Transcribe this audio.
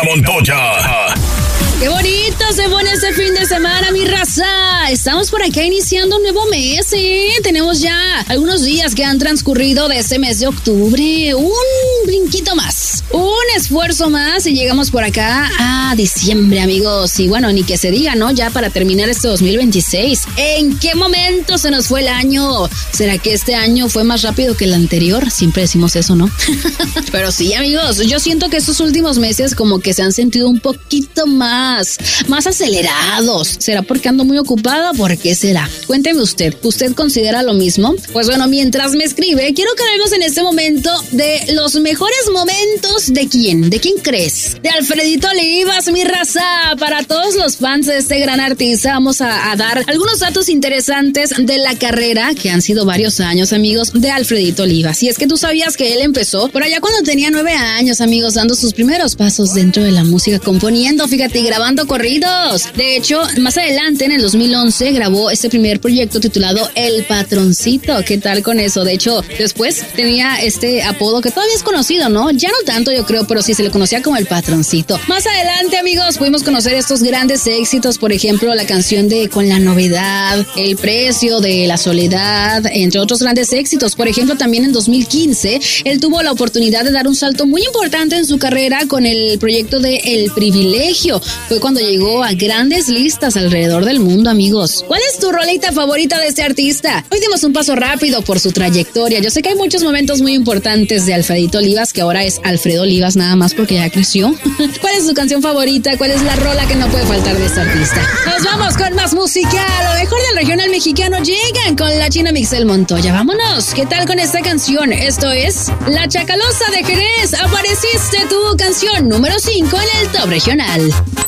Montoya. ¡Qué bonito se pone este fin de semana, mi raza! Estamos por acá iniciando un nuevo mes, ¿eh? Tenemos ya algunos días que han transcurrido de este mes de octubre. Un brinquito más, un esfuerzo más y llegamos por acá a diciembre, amigos. Y bueno, ni que se diga, ¿no? Ya para terminar este 2026. ¿En qué momento se nos fue el año? ¿Será que este año fue más rápido que el anterior? Siempre decimos eso, ¿no? Pero sí, amigos, yo siento que estos últimos meses como que se han sentido un poquito más acelerados. ¿Será porque ando muy ocupada? ¿Por qué será? Cuénteme usted. ¿Usted considera lo mismo? Pues bueno, mientras me escribe, quiero que hablemos en este momento de los mejores momentos de quién. ¿De quién crees? De Alfredito Olivas, mi raza. Para todos los fans de este gran artista, vamos a dar algunos datos interesantes de la carrera, que han sido varios años, amigos, de Alfredito Olivas. Y es que tú sabías que él empezó por allá cuando tenía 9 años, amigos, dando sus primeros pasos dentro de la música, componiendo, fíjate, y grabando corridos. De hecho, más adelante, en el 2011, grabó este primer proyecto titulado El Patroncito. ¿Qué tal con eso? De hecho, después tenía este apodo que todavía es conocido, ¿no? Ya no tanto, yo creo, pero sí se le conocía como El Patroncito. Más adelante, amigos, pudimos conocer estos grandes éxitos, por ejemplo, la canción de Con la Novedad, El Precio de la Soledad, entre otros grandes éxitos. Por ejemplo, también en 2015, él tuvo la oportunidad de dar un salto muy importante en su carrera con el proyecto de El Privilegio. Fue cuando llegó a grandes listas alrededor del mundo, amigos. ¿Cuál es tu rolita favorita de este artista? Hoy dimos un paso rápido por su trayectoria. Yo sé que hay muchos momentos muy importantes de Alfredito Olivas, que ahora es Alfredo Olivas nada más porque ya creció. ¿Cuál es tu canción favorita? ¿Cuál es la rola que no puede faltar de este artista? Nos vamos con más música. Lo mejor del regional mexicano llegan con la China Mixel Montoya. Vámonos. ¿Qué tal con esta canción? Esto es La Chacalosa de Jerez. Apareciste tu canción número 5 en el Top Regional.